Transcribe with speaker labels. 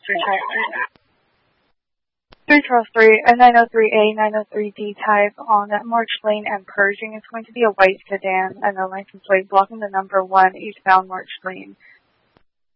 Speaker 1: 3 Charles 3, a 903A, 903D type on March Lane and Pershing. It's going to be a white sedan and a license plate blocking the number 1 eastbound March Lane.